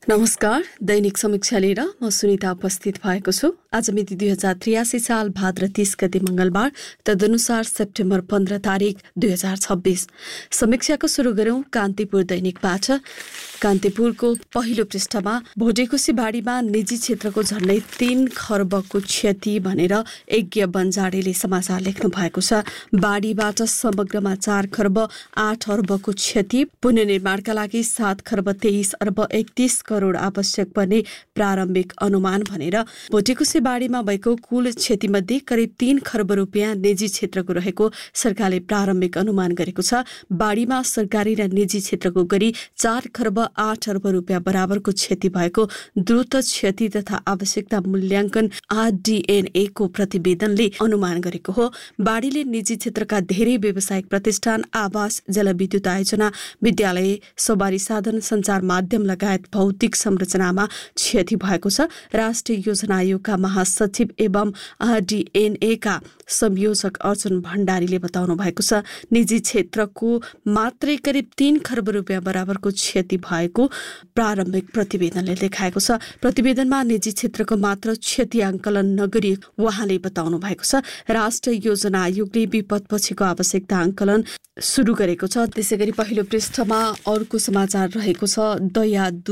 नमस्कार, दैनिक समीक्षा लिएर म सुनिता उपस्थित भएको छु। आज मिति 2083 साल भाद्र 30 गते मंगलबार, तदनुसार सेप्टेम्बर 15 तारिक 2026। समीक्षाको सुरु गरौं कान्तिपुर दैनिकबाट। कान्तिपुरको पहिलो पृष्ठमा भोटेकोशी बाढीमा निजी क्षेत्रको झण्डै 3 खर्बको क्षति भनेर यज्ञ बन्जाडेले समाचार लेख्नु भएको छ। बाढीबाट समग्रमा 4 खर्ब 8 अर्बको क्षति, पुनर्निर्माणका लागि 7 खर्ब 23 अर्ब 31 करोड आवश्यक पर्ने प्रारम्भिक अनुमान भनेर भोटेकोशी बाढीमा भएको कुल क्षतिमध्ये करिब 3 खर्ब रुपियाँ निजी क्षेत्रको रहेको सरकारले प्रारम्भिक अनुमान गरेको छ। बाढीमा सरकारी र निजी क्षेत्रको गरी 4 खर्ब 8 अर्ब रुपियाँ बराबरको क्षति भएको द्रुत क्षति तथा आवश्यकता मूल्याङ्कन RDNA को प्रतिवेदनले अनुमान गरेको हो। बाढीले निजी क्षेत्रका धेरै व्यावसायिक प्रतिष्ठान, आवास, जलविद्युत आयोजना, विद्यालय, सवारी साधन, सञ्चार माध्यम लगायत भौतिक संरचनामा क्षति भएको छ। राष्ट्रिय योजना आयोगका महासचिव एवं RDNA का संयोजक अर्जुन भण्डारीले बताउनु भएको छ। निजी क्षेत्रको मात्रै करिब 3 खर्ब रुपियाँ बराबरको क्षति भएको प्रारम्भिक प्रतिवेदनले देखाएको छ। प्रतिवेदनमा निजी क्षेत्रको मात्र क्षति आंकलन नगरी उहाँले बताउनु भएको छ। राष्ट्रिय योजना आयोगले विपदपछिको आवश्यकता आंकलन सुरु गरेको छ। त्यसैगरी पहिलो पृष्ठमा अर्को समाचार रहेको छ। दया